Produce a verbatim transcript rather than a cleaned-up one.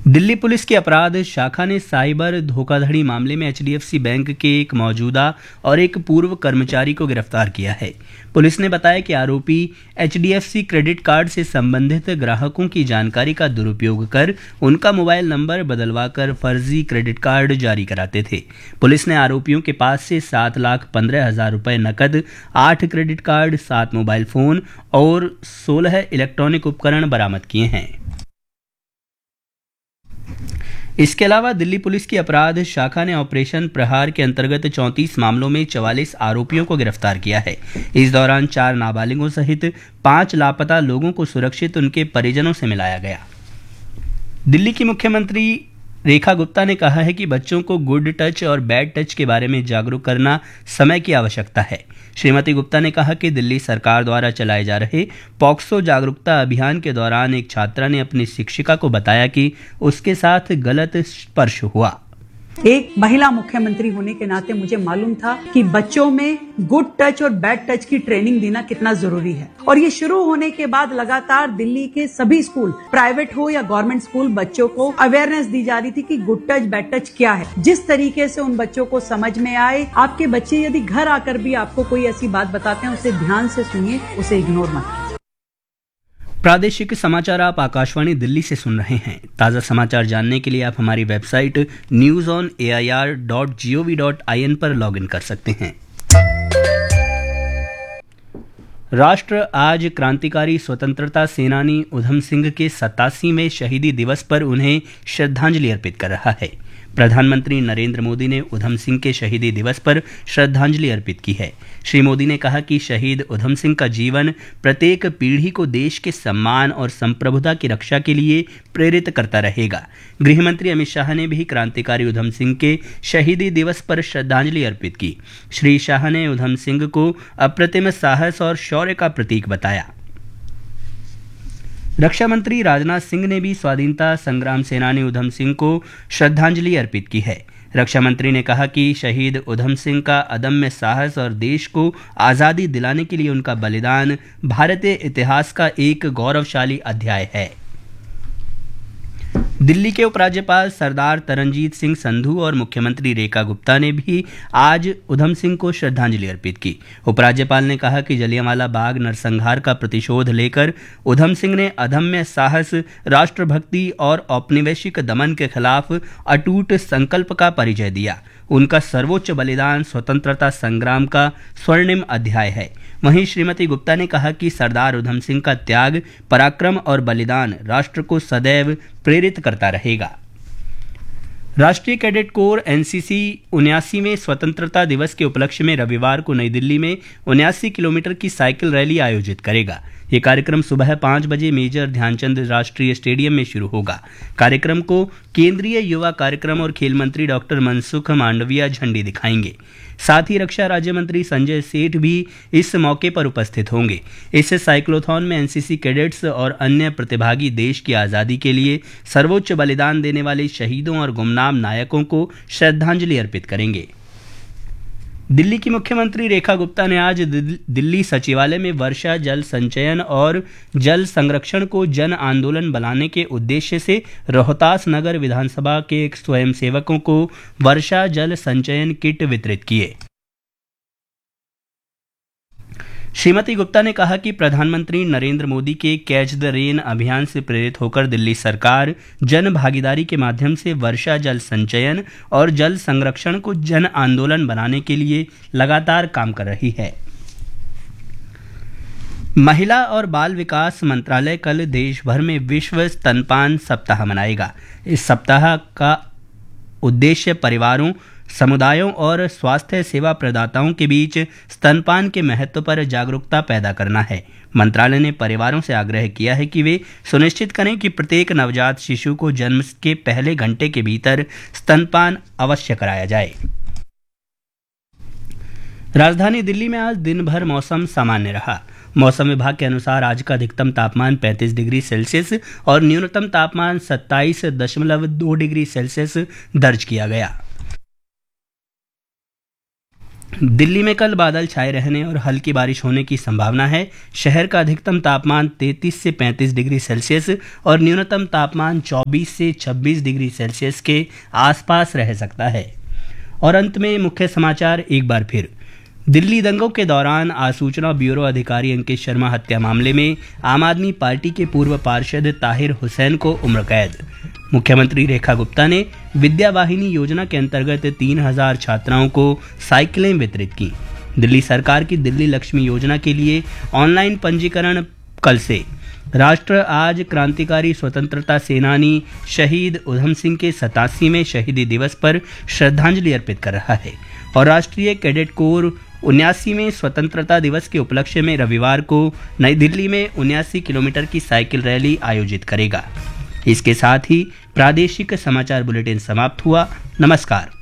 Delhi police की अपराध शाखा ने साइबर धोखाधड़ी मामले में एचडीएफसी बैंक के एक मौजूदा और एक पूर्व कर्मचारी को गिरफ्तार किया है। पुलिस ने बताया कि आरोपी एचडीएफसी क्रेडिट कार्ड से संबंधित ग्राहकों की जानकारी का दुरुपयोग कर उनका मोबाइल नंबर बदलवाकर फर्जी क्रेडिट कार्ड जारी कराते थे। पुलिस ने आरोपियों के पास से सात लाख पंद्रह हजार रुपये नकद, आठ क्रेडिट कार्ड, सात मोबाइल फोन और सोलह इलेक्ट्रॉनिक उपकरण बरामद किए हैं। इसके अलावा दिल्ली पुलिस की अपराध शाखा ने ऑपरेशन प्रहार के अंतर्गत चौंतीस मामलों में चवालीस आरोपियों को गिरफ्तार किया है। इस दौरान चार नाबालिगों सहित पांच लापता लोगों को सुरक्षित उनके परिजनों से मिलाया गया। दिल्ली की मुख्यमंत्री रेखा गुप्ता ने कहा है कि बच्चों को गुड टच और बैड टच के बारे में जागरूक करना समय की आवश्यकता है। श्रीमती गुप्ता ने कहा कि दिल्ली सरकार द्वारा चलाए जा रहे पॉक्सो जागरूकता अभियान के दौरान एक छात्रा ने अपनी शिक्षिका को बताया कि उसके साथ गलत स्पर्श हुआ। एक महिला मुख्यमंत्री होने के नाते मुझे मालूम था कि बच्चों में गुड टच और बैड टच की ट्रेनिंग देना कितना जरूरी है, और ये शुरू होने के बाद लगातार दिल्ली के सभी स्कूल, प्राइवेट हो या गवर्नमेंट स्कूल, बच्चों को अवेयरनेस दी जा रही थी कि गुड टच बैड टच क्या है। जिस तरीके से उन बच्चों को समझ में आए, आपके बच्चे यदि घर आकर भी आपको कोई ऐसी बात बताते हैं, उसे ध्यान से सुनिए, उसे इग्नोर मत कीजिए। प्रादेशिक समाचार आप आकाशवाणी दिल्ली से सुन रहे हैं। ताज़ा समाचार जानने के लिए आप हमारी website news on A I R dot G O V dot I N पर लॉगिन कर सकते हैं। राष्ट्र आज क्रांतिकारी स्वतंत्रता सेनानी उधम सिंह के सतासीवें शहीदी दिवस पर उन्हें श्रद्धांजलि अर्पित कर रहा है। प्रधानमंत्री नरेंद्र मोदी ने उधम सिंह के शहीदी दिवस पर श्रद्धांजलि अर्पित की है। श्री मोदी ने कहा कि शहीद उधम सिंह का जीवन प्रत्येक पीढ़ी को देश के सम्मान और संप्रभुता की रक्षा के लिए प्रेरित करता रहेगा। गृह मंत्री अमित शाह ने भी क्रांतिकारी उधम सिंह के शहीदी दिवस पर श्रद्धांजलि अर्पित की। श्री शाह ने उधम सिंह को अप्रतिम साहस और शौर्य का प्रतीक बताया। रक्षा मंत्री राजनाथ सिंह ने भी स्वाधीनता संग्राम सेनानी उधम सिंह को श्रद्धांजलि अर्पित की है। रक्षा मंत्री ने कहा कि शहीद उधम सिंह का अदम्य साहस और देश को आज़ादी दिलाने के लिए उनका बलिदान भारतीय इतिहास का एक गौरवशाली अध्याय है। दिल्ली के उपराज्यपाल सरदार तरनजीत सिंह संधू और मुख्यमंत्री रेखा गुप्ता ने भी आज उधम सिंह को श्रद्धांजलि अर्पित की। उपराज्यपाल ने कहा कि जलियांवाला बाग नरसंहार का प्रतिशोध लेकर उधम सिंह ने अदम्य साहस, राष्ट्रभक्ति और औपनिवेशिक दमन के खिलाफ अटूट संकल्प का परिचय दिया। उनका सर्वोच्च बलिदान स्वतंत्रता संग्राम का स्वर्णिम अध्याय है। वहीं श्रीमती गुप्ता ने कहा कि सरदार उधम सिंह का त्याग, पराक्रम और बलिदान राष्ट्र को सदैव प्रेरित करता रहेगा। राष्ट्रीय कैडेट कोर एनसीसी उन्यासीवें स्वतंत्रता दिवस के उपलक्ष्य में रविवार को नई दिल्ली में उन्यासी किलोमीटर की साइकिल रैली आयोजित करेगा। ये कार्यक्रम सुबह पाँच बजे मेजर ध्यानचंद राष्ट्रीय स्टेडियम में शुरू होगा। कार्यक्रम को केंद्रीय युवा कार्यक्रम और खेल मंत्री डॉक्टर मनसुख मांडविया झंडी दिखाएंगे। साथ ही रक्षा राज्य मंत्री संजय सेठ भी इस मौके पर उपस्थित होंगे। इस साइक्लोथॉन में एनसीसी कैडेट्स और अन्य प्रतिभागी देश की आज़ादी के लिए सर्वोच्च बलिदान देने वाले शहीदों और गुमनाम नायकों को श्रद्धांजलि अर्पित करेंगे। दिल्ली की मुख्यमंत्री रेखा गुप्ता ने आज दिल्ली सचिवालय में वर्षा जल संचयन और जल संरक्षण को जन आंदोलन बनाने के उद्देश्य से रोहतास नगर विधानसभा के एक स्वयंसेवकों को वर्षा जल संचयन किट वितरित किए। श्रीमती गुप्ता ने कहा कि प्रधानमंत्री नरेंद्र मोदी के कैच द रेन अभियान से प्रेरित होकर दिल्ली सरकार जन भागीदारी के माध्यम से वर्षा जल संचयन और जल संरक्षण को जन आंदोलन बनाने के लिए लगातार काम कर रही है। महिला और बाल विकास मंत्रालय कल देश भर में विश्व स्तनपान सप्ताह मनाएगा। इस सप्ताह का उद्देश्य परिवारों, समुदायों और स्वास्थ्य सेवा प्रदाताओं के बीच स्तनपान के महत्व पर जागरूकता पैदा करना है। मंत्रालय ने परिवारों से आग्रह किया है कि वे सुनिश्चित करें कि प्रत्येक नवजात शिशु को जन्म के पहले घंटे के भीतर स्तनपान अवश्य कराया जाए। राजधानी दिल्ली में आज दिन भर मौसम सामान्य रहा। मौसम विभाग के अनुसार आज का अधिकतम तापमान पैंतीस डिग्री सेल्सियस और न्यूनतम तापमान सत्ताईस दशमलव दो डिग्री सेल्सियस दर्ज किया गया। दिल्ली में कल बादल छाए रहने और हल्की बारिश होने की संभावना है। शहर का अधिकतम तापमान तैंतीस से पैंतीस डिग्री सेल्सियस और न्यूनतम तापमान चौबीस से छब्बीस डिग्री सेल्सियस के आसपास रह सकता है। और अंत में मुख्य समाचार एक बार फिर। दिल्ली दंगों के दौरान आसूचना ब्यूरो अधिकारी अंकित शर्मा हत्या मामले में आम आदमी पार्टी के पूर्व पार्षद ताहिर हुसैन को उम्र कैद। मुख्यमंत्री रेखा गुप्ता ने विद्या वाहिनी योजना के अंतर्गत तीन हजार छात्राओं को साइकिलें वितरित की। दिल्ली सरकार की दिल्ली लक्ष्मी योजना के लिए ऑनलाइन पंजीकरण कल से। राष्ट्र आज क्रांतिकारी स्वतंत्रता सेनानी शहीद उधम सिंह के सतासीवें शहीदी दिवस पर श्रद्धांजलि अर्पित कर रहा है। और राष्ट्रीय कैडेट कोर उन्यासीवें स्वतंत्रता दिवस के उपलक्ष्य में रविवार को नई दिल्ली में उन्यासी किलोमीटर की साइकिल रैली आयोजित करेगा। इसके साथ ही प्रादेशिक समाचार बुलेटिन समाप्त हुआ। नमस्कार।